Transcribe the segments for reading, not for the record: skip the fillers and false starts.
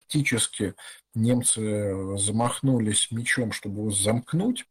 тактически немцы замахнулись мечом, чтобы его замкнуть,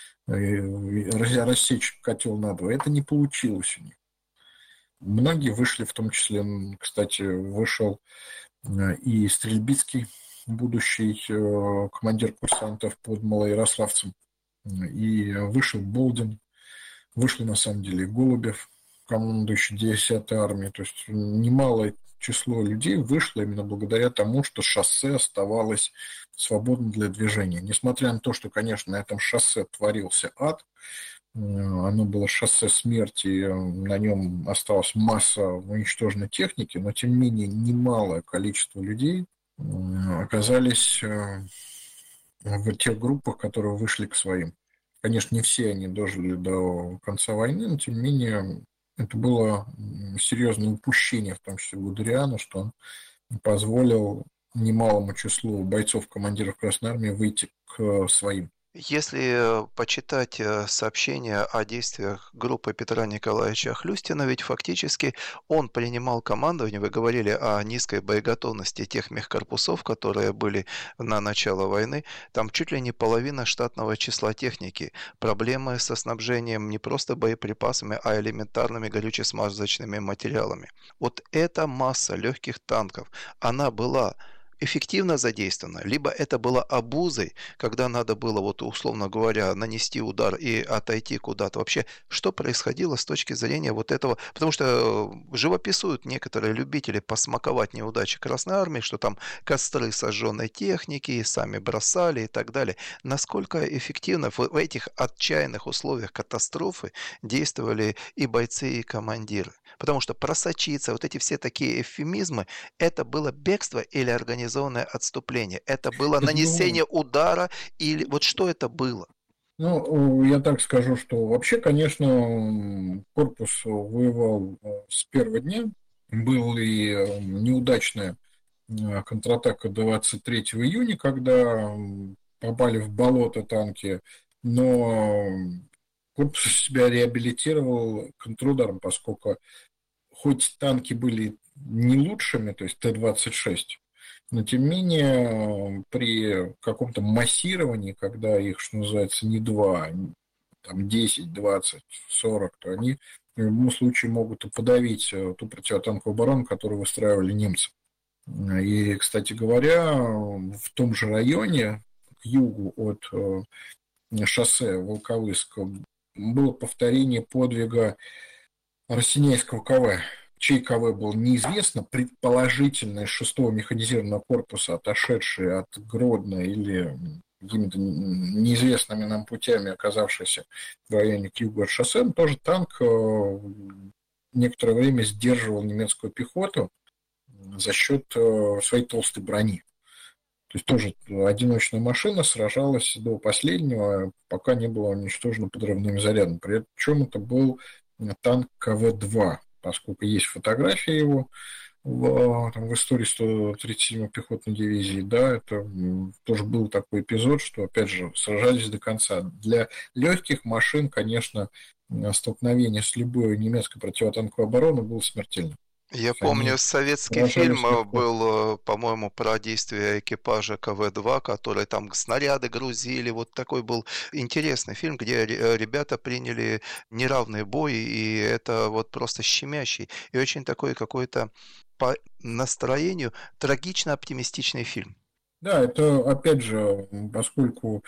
рассечь котел надвое. Это не получилось у них. Многие вышли, в том числе, кстати, вышел и Стрельбицкий, будущий командир курсантов под Малоярославцем, и вышел Болдин, вышли, на самом деле, и Голубев, командующий 10-й армией. То есть немалое число людей вышло именно благодаря тому, что шоссе оставалось свободным для движения. Несмотря на то, что, конечно, на этом шоссе творился ад, оно было шоссе смерти, на нем осталась масса уничтоженной техники, но, тем не менее, немалое количество людей оказались в тех группах, которые вышли к своим. Конечно, не все они дожили до конца войны, но, тем не менее, это было серьезное упущение, в том числе Гудериана, что он позволил немалому числу бойцов-командиров Красной Армии выйти к своим. Если почитать сообщения о действиях группы Петра Николаевича Хлюстина, ведь фактически он принимал командование, вы говорили о низкой боеготовности тех мехкорпусов, которые были на начало войны, там чуть ли не половина штатного числа техники, проблемы со снабжением не просто боеприпасами, а элементарными горюче-смазочными материалами. Вот эта масса легких танков, она была эффективно задействована, либо это было обузой, когда надо было, вот условно говоря, нанести удар и отойти куда-то. Вообще, что происходило с точки зрения вот этого? Потому что живописуют некоторые любители посмаковать неудачи Красной Армии, что там костры сожженной техники, сами бросали и так далее. Насколько эффективно в этих отчаянных условиях катастрофы действовали и бойцы, и командиры? Потому что просочиться, вот эти все такие эвфемизмы, это было бегство или организованное отступление? Это было нанесение удара или вот что это было? Ну, я так скажу, что вообще, конечно, корпус воевал с первого дня. Была и неудачная контратака 23 июня, когда попали в болото танки, но корпус себя реабилитировал контрударом, поскольку хоть танки были не лучшими, то есть Т-26, но, тем не менее, при каком-то массировании, когда их, что называется, не два, там 10, 20, 40, то они в любом случае могут и подавить ту противотанковую оборону, которую выстраивали немцы. И, кстати говоря, в том же районе, к югу от шоссе Волковыск, было повторение подвига Росинейского КВ. Чей КВ был неизвестно, предположительно из 6-го механизированного корпуса, отошедший от Гродно или какими-то неизвестными нам путями оказавшийся в районе к югу от шоссе, но тоже танк некоторое время сдерживал немецкую пехоту за счет своей толстой брони. То есть тоже одиночная машина сражалась до последнего, пока не была уничтожена подрывным зарядом. Причем это был танк КВ-2, поскольку есть фотография его в истории 137-й пехотной дивизии. Да, это тоже был такой эпизод, что, опять же, сражались до конца. Для легких машин, конечно, столкновение с любой немецкой противотанковой обороной было смертельным. Я помню, советский фильм был, по-моему, про действия экипажа КВ-2, которые там снаряды грузили. Вот такой был интересный фильм, где ребята приняли неравный бой, и это вот просто щемящий. И очень такой какой-то по настроению трагично-оптимистичный фильм. Да, это, опять же, поскольку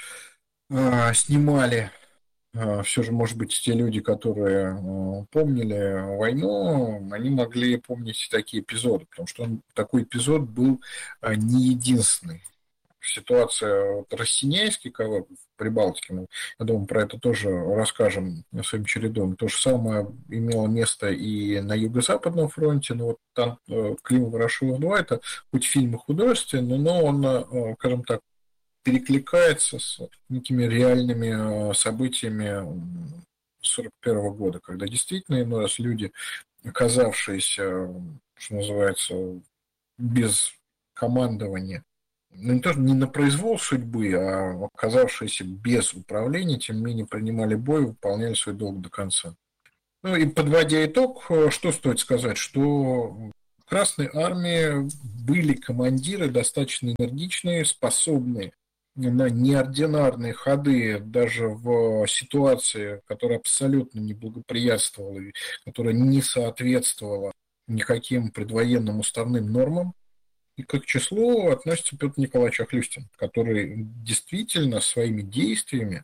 снимали все же, может быть, те люди, которые помнили войну, они могли помнить такие эпизоды, потому что такой эпизод был не единственный. Ситуация вот, Росинейский КВ в Прибалтике, мы, я думаю, про это тоже расскажем своим чередом. То же самое имело место и на Юго-Западном фронте, но вот там Клим-Ворошилов-2, это хоть фильм и художественный, но он, скажем так, перекликается с некими реальными событиями 1941 года, когда действительно иной раз люди, оказавшиеся, что называется, без командования, ну не тоже не на произвол судьбы, а оказавшиеся без управления, тем не менее принимали бой и выполняли свой долг до конца. Ну и подводя итог, что стоит сказать, что Красной Армии были командиры достаточно энергичные, способные на неординарные ходы даже в ситуации, которая абсолютно не благоприятствовала, и которая не соответствовала никаким предвоенным уставным нормам. И к их числу относится Петр Николаевич Охлюстин, который действительно своими действиями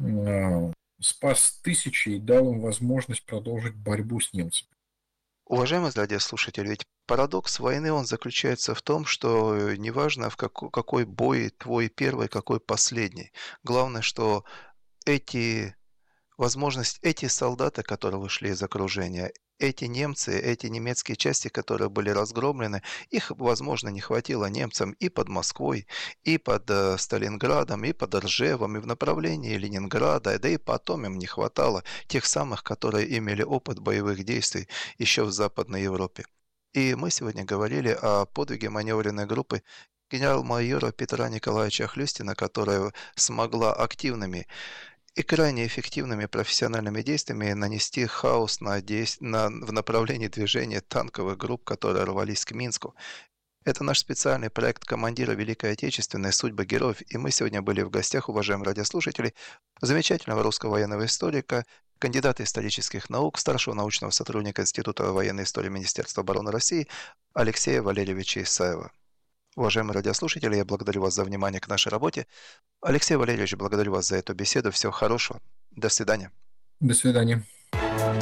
спас тысячи и дал им возможность продолжить борьбу с немцами. Уважаемый радиослушатель, ведь парадокс войны, он заключается в том, что неважно, какой бой твой первый, какой последний. Главное, что эти эти солдаты, которые вышли из окружения, эти немцы, эти немецкие части, которые были разгромлены, их, возможно, не хватило немцам и под Москвой, и под Сталинградом, и под Ржевом, и в направлении Ленинграда, да и потом им не хватало тех самых, которые имели опыт боевых действий еще в Западной Европе. И мы сегодня говорили о подвиге маневренной группы генерал-майора Петра Николаевича Хлюстина, которая смогла активными и крайне эффективными профессиональными действиями нанести хаос в направлении движения танковых групп, которые рвались к Минску. Это наш специальный проект командира Великой Отечественной «Судьбы героев», и мы сегодня были в гостях, уважаемые радиослушатели, замечательного русского военного историка, кандидата исторических наук, старшего научного сотрудника Института военной истории Министерства обороны России Алексея Валерьевича Исаева. Уважаемые радиослушатели, я благодарю вас за внимание к нашей работе. Алексей Валерьевич, благодарю вас за эту беседу. Всего хорошего. До свидания. До свидания.